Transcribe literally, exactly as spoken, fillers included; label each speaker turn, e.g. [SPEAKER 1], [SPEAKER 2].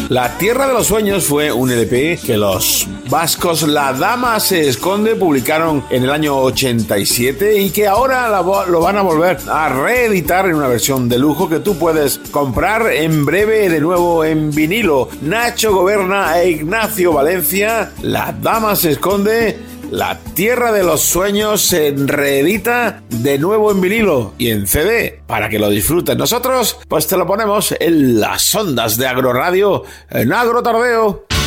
[SPEAKER 1] La Tierra de los Sueños fue un L P que los vascos La Dama se esconde publicaron en el año ochenta y siete y que ahora lo van a volver a reeditar en una versión de lujo que tú puedes comprar en breve de nuevo en vinilo. Nacho Goberna e Ignacio Valencia, La Dama se esconde, La Tierra de los Sueños se reedita de nuevo en vinilo y en C D para que lo disfruten. Nosotros pues te lo ponemos en las ondas de Agroradio en Agrotardeo.